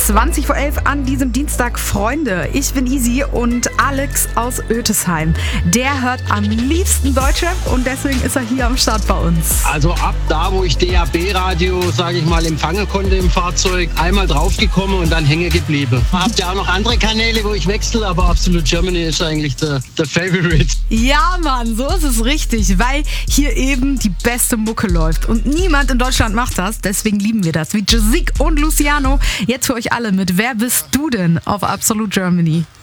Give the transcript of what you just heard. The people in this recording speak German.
20 vor 11 an diesem Dienstag, Freunde. Ich bin Easy und Alex aus Oetesheim. Der hört am liebsten Deutschrap und deswegen ist er hier am Start bei uns. Also ab da, wo ich DAB-Radio, sage ich mal, empfangen konnte im Fahrzeug, einmal draufgekommen und dann hängen geblieben. Habt ihr auch noch andere Kanäle, wo ich wechsle, aber Absolute Germany ist eigentlich der Favorite. Ja, Mann, so ist es richtig, weil hier eben die beste Mucke läuft. Und niemand in Deutschland macht das, deswegen lieben wir das. Wie Jazik und Luciano. Jetzt für euch alle mit Wer bist du denn auf Absolute Germany?